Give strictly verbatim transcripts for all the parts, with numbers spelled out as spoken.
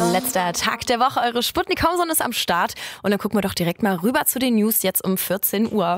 Letzter Tag der Woche, eure Sputnik Homezone ist am Start. Und dann gucken wir doch direkt mal rüber zu den News jetzt um vierzehn Uhr.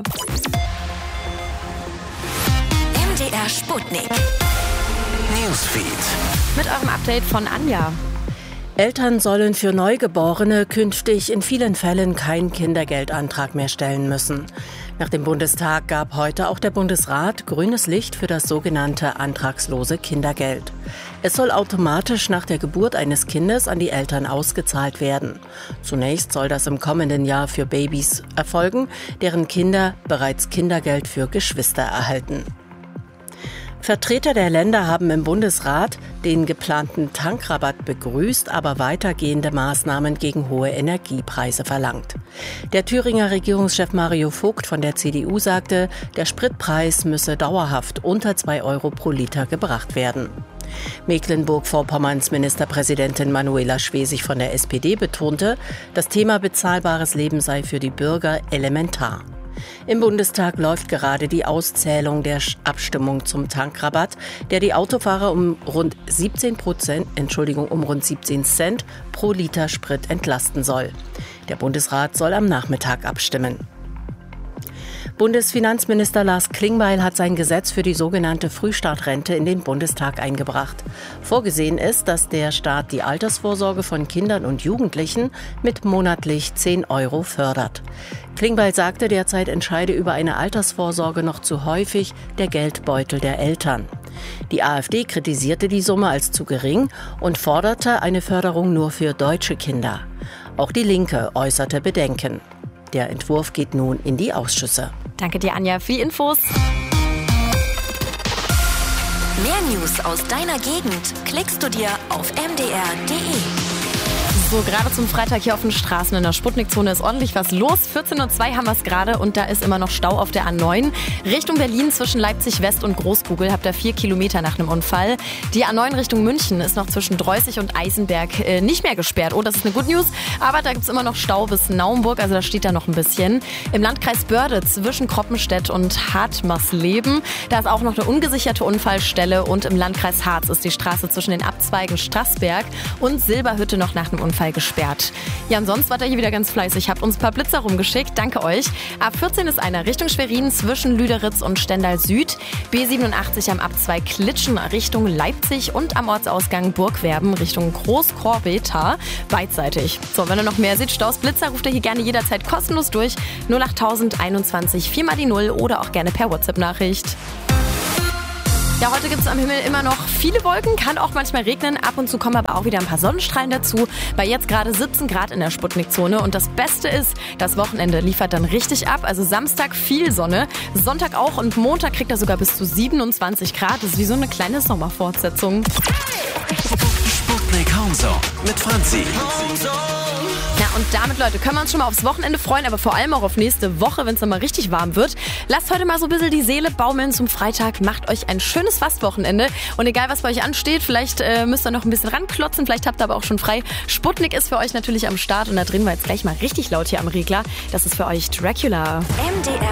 M D R Sputnik Newsfeed. Mit eurem Update von Anja. Eltern sollen für Neugeborene künftig in vielen Fällen keinen Kindergeldantrag mehr stellen müssen. Nach dem Bundestag gab heute auch der Bundesrat grünes Licht für das sogenannte antragslose Kindergeld. Es soll automatisch nach der Geburt eines Kindes an die Eltern ausgezahlt werden. Zunächst soll das im kommenden Jahr für Babys erfolgen, deren Kinder bereits Kindergeld für Geschwister erhalten. Vertreter der Länder haben im Bundesrat den geplanten Tankrabatt begrüßt, aber weitergehende Maßnahmen gegen hohe Energiepreise verlangt. Der Thüringer Regierungschef Mario Vogt von der C D U sagte, der Spritpreis müsse dauerhaft unter zwei Euro pro Liter gebracht werden. Mecklenburg-Vorpommerns Ministerpräsidentin Manuela Schwesig von der S P D betonte, das Thema bezahlbares Leben sei für die Bürger elementar. Im Bundestag läuft gerade die Auszählung der Abstimmung zum Tankrabatt, der die Autofahrer um rund siebzehn Prozent, Entschuldigung, um rund siebzehn Cent pro Liter Sprit entlasten soll. Der Bundesrat soll am Nachmittag abstimmen. Bundesfinanzminister Lars Klingbeil hat sein Gesetz für die sogenannte Frühstartrente in den Bundestag eingebracht. Vorgesehen ist, dass der Staat die Altersvorsorge von Kindern und Jugendlichen mit monatlich zehn Euro fördert. Klingbeil sagte, derzeit entscheide über eine Altersvorsorge noch zu häufig der Geldbeutel der Eltern. Die AfD kritisierte die Summe als zu gering und forderte eine Förderung nur für deutsche Kinder. Auch die Linke äußerte Bedenken. Der Entwurf geht nun in die Ausschüsse. Danke dir, Anja, für die Infos. Mehr News aus deiner Gegend klickst du dir auf m d r punkt d e. So, gerade zum Freitag hier auf den Straßen in der Sputnik-Zone ist ordentlich was los. vierzehn Uhr zwei haben wir es gerade und da ist immer noch Stau auf der A neun. Richtung Berlin zwischen Leipzig West und Großkugel habt ihr vier Kilometer nach einem Unfall. Die A neun Richtung München ist noch zwischen Dreußig und Eisenberg äh, nicht mehr gesperrt. Oh, das ist eine Good News. Aber da gibt es immer noch Stau bis Naumburg, also da steht da noch ein bisschen. Im Landkreis Börde zwischen Kroppenstedt und Hartmarsleben, da ist auch noch eine ungesicherte Unfallstelle. Und im Landkreis Harz ist die Straße zwischen den Abzweigen Straßberg und Silberhütte noch nach einem Unfall gesperrt. Ja, und sonst wart ihr hier wieder ganz fleißig. Habt uns ein paar Blitzer rumgeschickt. Danke euch. A vierzehn ist einer Richtung Schwerin zwischen Lüderitz und Stendal Süd. B siebenundachtzig am Abzweig Klitschen Richtung Leipzig und am Ortsausgang Burgwerben Richtung Großkorbeta beidseitig. So, wenn ihr noch mehr seht, Staus, Blitzer, ruft ihr hier gerne jederzeit kostenlos durch. null acht einundzwanzig vier mal die null oder auch gerne per WhatsApp-Nachricht. Ja, heute gibt es am Himmel immer noch viele Wolken, kann auch manchmal regnen. Ab und zu kommen aber auch wieder ein paar Sonnenstrahlen dazu. Bei jetzt gerade siebzehn Grad in der Sputnik-Zone. Und das Beste ist, das Wochenende liefert dann richtig ab. Also Samstag viel Sonne, Sonntag auch und Montag kriegt er sogar bis zu siebenundzwanzig Grad. Das ist wie so eine kleine Sommerfortsetzung. Sputnik Homezone mit Franzi. Ja, und damit, Leute, können wir uns schon mal aufs Wochenende freuen, aber vor allem auch auf nächste Woche, wenn es dann mal richtig warm wird. Lasst heute mal so ein bisschen die Seele baumeln zum Freitag. Macht euch ein schönes Fastwochenende. Und egal, was bei euch ansteht, vielleicht äh, müsst ihr noch ein bisschen ranklotzen, vielleicht habt ihr aber auch schon frei. Sputnik ist für euch natürlich am Start und da drehen wir jetzt gleich mal richtig laut hier am Regler. Das ist für euch Dracula. M D R